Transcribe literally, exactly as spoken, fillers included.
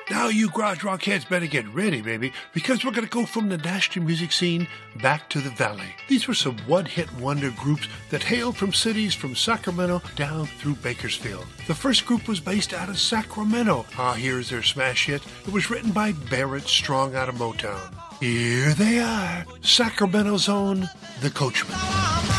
Now you garage rock heads better get ready, baby, because we're going to go from the national music scene back to the valley. These were some one-hit wonder groups that hailed from cities from Sacramento down through Bakersfield. The first group was based out of Sacramento. Ah, here's their smash hit. It was written by Barrett Strong out of Motown. Here they are, Sacramento's own The Coachmen.